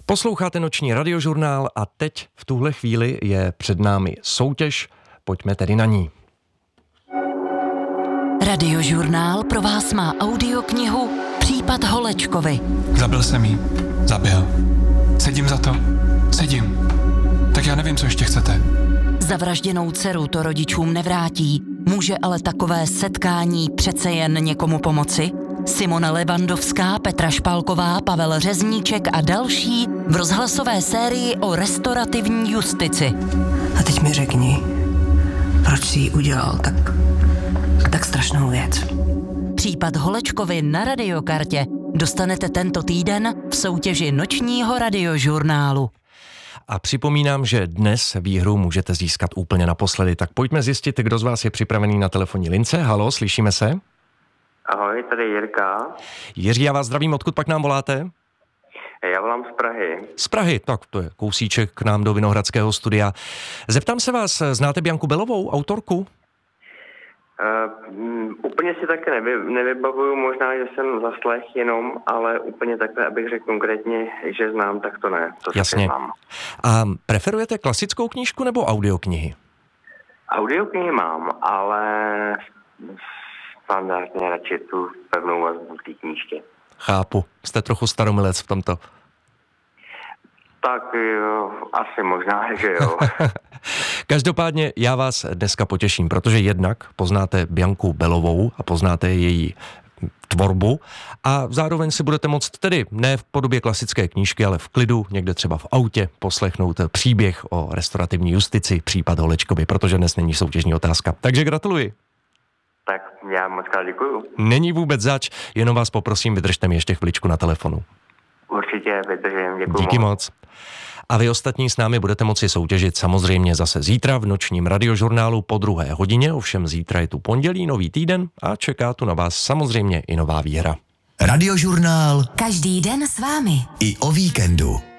Posloucháte noční radiožurnál a teď v tuhle chvíli je před námi soutěž. Pojďme tedy na ní. Radiožurnál pro vás má audioknihu Případ Holečkovy. Zabil jsem jí. Zabil. Sedím za to. Sedím. Tak já nevím, co ještě chcete. Zavražděnou dceru to rodičům nevrátí. Může ale takové setkání přece jen někomu pomoci? Simona Levandovská, Petra Špálková, Pavel Řezníček a další v rozhlasové sérii o restaurativní justici. A teď mi řekni, proč jsi jí udělal tak strašnou věc. Případ Holečkovy na Radiokartě dostanete tento týden v soutěži nočního radiožurnálu. A připomínám, že dnes výhru můžete získat úplně naposledy. Tak pojďme zjistit, kdo z vás je připravený na telefonní lince. Halo, slyšíme se? Ahoj, tady Jirka. Jiří, já vás zdravím, odkud pak nám voláte? Já volám z Prahy. Z Prahy, tak to je kousíček k nám do Vinohradského studia. Zeptám se vás, znáte Bianku Belovou, autorku? Úplně si také nevybavuju, možná, že jsem zaslech jenom, ale úplně takhle, abych řekl konkrétně, že znám, tak to ne. To jasně. A preferujete klasickou knížku nebo audioknihy? Audioknihy mám, ale standardně radši tu pevnou vazbu té knížky. Chápu, jste trochu staromilec v tomto. Tak jo, asi možná, že jo. Každopádně já vás dneska potěším, protože jednak poznáte Bianku Belovou a poznáte její tvorbu a zároveň si budete moct tedy ne v podobě klasické knížky, ale v klidu, někde třeba v autě, poslechnout příběh o restaurativní justici, případ Holečkovy, protože dnes není soutěžní otázka. Takže gratuluji. Tak já moc krát děkuju. Není vůbec zač, jenom vás poprosím, vydržte mi ještě chviličku na telefonu. Určitě vydržím, děkuju. Díky moc. A vy ostatní s námi budete moci soutěžit samozřejmě zase zítra v nočním radiožurnálu po 2. hodině, ovšem zítra je tu pondělí, nový týden a čeká tu na vás samozřejmě i nová výhra. Radiožurnál každý den s vámi. i o víkendu.